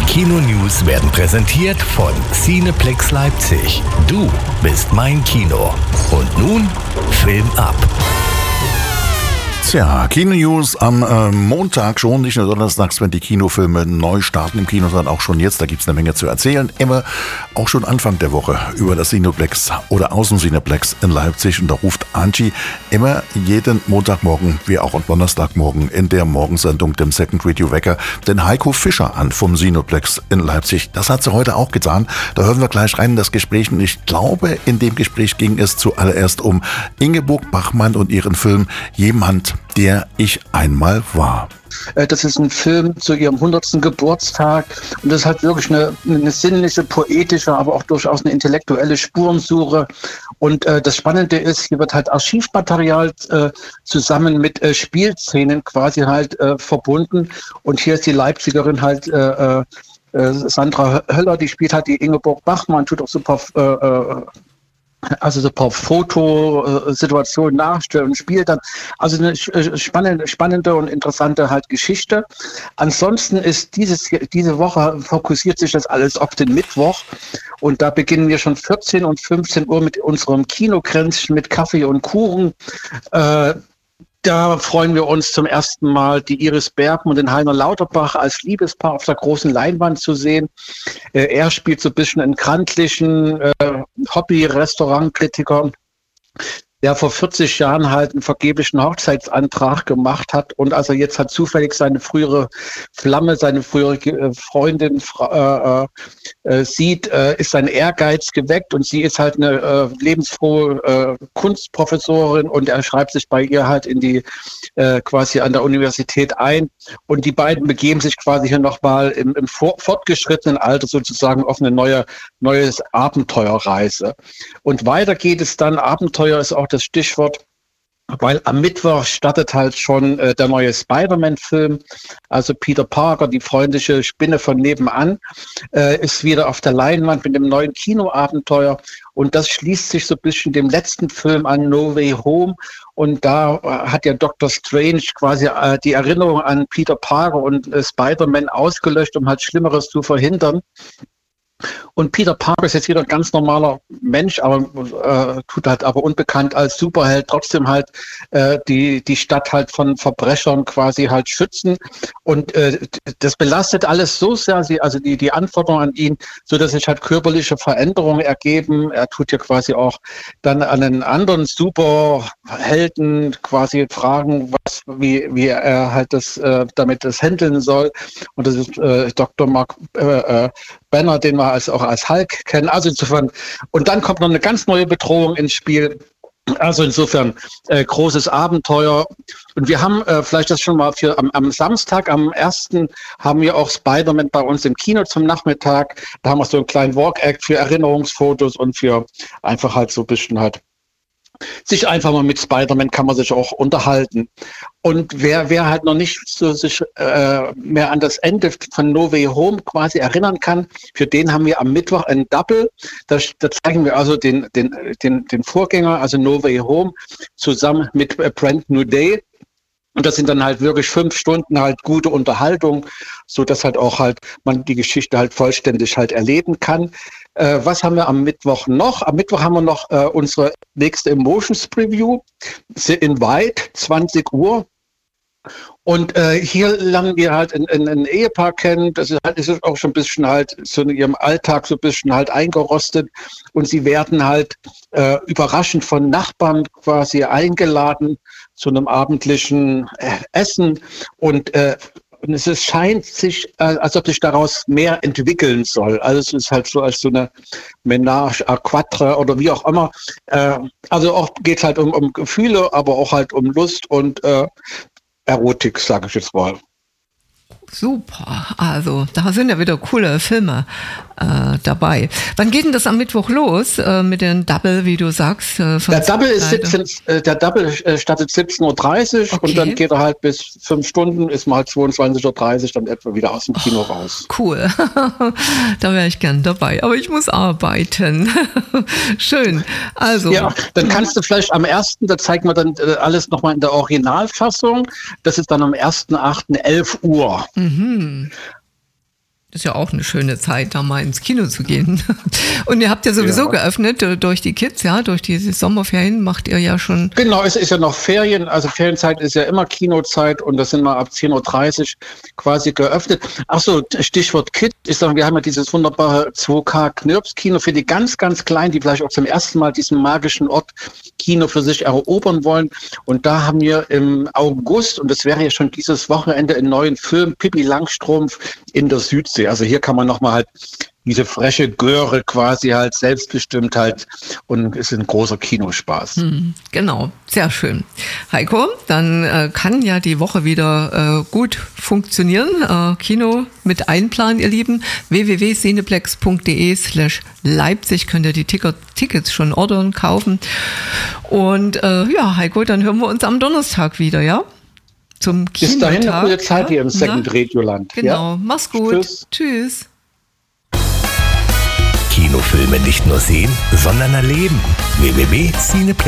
Kino-News werden präsentiert von Cineplex Leipzig. Du bist mein Kino. Und nun Film ab. Tja, Kino-News am Montag schon, nicht nur donnerstags, wenn die Kinofilme neu starten im Kino, sondern auch schon jetzt. Da gibt es eine Menge zu erzählen. Immer auch schon Anfang der Woche über das Cineplex oder Außen-Cineplex in Leipzig. Und da ruft Angie immer jeden Montagmorgen, wie auch am Donnerstagmorgen in der Morgensendung, dem Second Review Wecker, den Heiko Fischer an vom Cineplex in Leipzig. Das hat sie heute auch getan. Da hören wir gleich rein in das Gespräch. Und ich glaube, in dem Gespräch ging es zuallererst um Ingeborg Bachmann und ihren Film Jemand, der ich einmal war. Das ist ein Film zu ihrem 100. Geburtstag und das hat wirklich eine sinnliche, poetische, aber auch durchaus eine intellektuelle Spurensuche. Und das Spannende ist, hier wird halt Archivmaterial zusammen mit Spielszenen quasi halt verbunden. Und hier ist die Leipzigerin halt Sandra Höller, die spielt halt die Ingeborg Bachmann, tut auch super so ein paar Fotosituationen nachstellen und spielt dann. Also eine spannende und interessante halt Geschichte. Ansonsten ist diese Woche fokussiert sich das alles auf den Mittwoch. Und da beginnen wir schon 14 und 15 Uhr mit unserem Kinokränzchen mit Kaffee und Kuchen. Da freuen wir uns zum ersten Mal, die Iris Bergmann und den Heiner Lauterbach als Liebespaar auf der großen Leinwand zu sehen. Er spielt so ein bisschen einen krantlichen Hobby-Restaurantkritiker, der vor 40 Jahren halt einen vergeblichen Hochzeitsantrag gemacht hat und also jetzt hat zufällig seine frühere Flamme, seine frühere Freundin sieht, ist sein Ehrgeiz geweckt und sie ist halt eine lebensfrohe Kunstprofessorin und er schreibt sich bei ihr halt in die quasi an der Universität ein und die beiden begeben sich quasi hier nochmal im fortgeschrittenen Alter sozusagen auf eine neue Abenteuerreise. Und weiter geht es dann, Abenteuer ist auch das Stichwort, weil am Mittwoch startet halt schon der neue Spider-Man-Film. Also Peter Parker, die freundliche Spinne von nebenan, ist wieder auf der Leinwand mit dem neuen Kinoabenteuer. Und das schließt sich so ein bisschen dem letzten Film an, No Way Home. Und da hat ja Dr. Strange quasi die Erinnerung an Peter Parker und Spider-Man ausgelöscht, um halt Schlimmeres zu verhindern. Und Peter Parker ist jetzt wieder ein ganz normaler Mensch, aber tut halt aber unbekannt als Superheld trotzdem halt die Stadt halt von Verbrechern quasi halt schützen. Und das belastet alles so sehr, also die Anforderungen an ihn, so dass sich halt körperliche Veränderungen ergeben. Er tut ja quasi auch dann an einen anderen Superhelden quasi fragen, wie er halt damit das handeln soll. Und das ist Dr. Mark Banner, den wir auch als Hulk kennen. Also insofern, und dann kommt noch eine ganz neue Bedrohung ins Spiel. Also insofern großes Abenteuer. Und wir haben vielleicht das schon mal am Samstag, am 1. haben wir auch Spider-Man bei uns im Kino zum Nachmittag. Da haben wir so einen kleinen Walk-Act für Erinnerungsfotos und für einfach halt so ein bisschen halt sich einfach mal mit Spider-Man kann man sich auch unterhalten. Und wer halt noch nicht so sich mehr an das Ende von No Way Home quasi erinnern kann, für den haben wir am Mittwoch ein Double. Da zeigen wir also den Vorgänger, also No Way Home, zusammen mit A Brand New Day. Und das sind dann halt wirklich 5 Stunden halt gute Unterhaltung, so dass halt auch halt man die Geschichte halt vollständig halt erleben kann. Was haben wir am Mittwoch noch? Am Mittwoch haben wir noch unsere nächste Emotions Preview, The Invite, 20 Uhr. Und hier lernen wir halt ein Ehepaar kennen, das ist auch schon ein bisschen halt so in ihrem Alltag so ein bisschen halt eingerostet und sie werden halt überraschend von Nachbarn quasi eingeladen zu einem abendlichen Essen und es scheint sich, als ob sich daraus mehr entwickeln soll. Also es ist halt so als so eine Ménage à quatre oder wie auch immer. Also auch geht halt um Gefühle, aber auch halt um Lust und Erotik, sage ich jetzt mal. Super, also da sind ja wieder coole Filme dabei. Wann geht denn das am Mittwoch los mit den Double, wie du sagst? Der Double startet 17:30 Uhr und dann geht er halt bis 5 Stunden, ist mal 22:30 Uhr dann etwa wieder aus dem Kino raus. Cool, da wäre ich gern dabei, aber ich muss arbeiten. Schön, also. Ja, dann kannst du vielleicht am 1., da zeigen wir dann alles nochmal in der Originalfassung, das ist dann am 1.8. 11 Uhr. Mhm. Das ist ja auch eine schöne Zeit, da mal ins Kino zu gehen. Und ihr habt ja sowieso geöffnet durch die Kids, ja, durch diese Sommerferien macht ihr ja schon. Genau, es ist ja noch Ferien, also Ferienzeit ist ja immer Kinozeit und das sind wir ab 10:30 Uhr quasi geöffnet. Ach so, Stichwort Kid, ich sage, wir haben ja dieses wunderbare 2K-Knirps-Kino für die ganz, ganz Kleinen, die vielleicht auch zum ersten Mal diesen magischen Ort Kino für sich erobern wollen. Und da haben wir im August, und das wäre ja schon dieses Wochenende, einen neuen Film, Pippi Langstrumpf in der Südsee. Also hier kann man nochmal halt diese freche Göre quasi halt selbstbestimmt halt und ist ein großer Kinospaß. Genau, sehr schön. Heiko, dann kann ja die Woche wieder gut funktionieren. Kino mit einplanen, ihr Lieben. www.cineplex.de/Leipzig könnt ihr die Tickets schon ordern, kaufen. Und ja, Heiko, dann hören wir uns am Donnerstag wieder, ja? Zum Kinotag. Bis dahin eine gute Zeit hier im Second Radioland. Genau, ja? Mach's gut. Tschüss. Kinofilme nicht nur sehen, sondern erleben. www.cineplex.de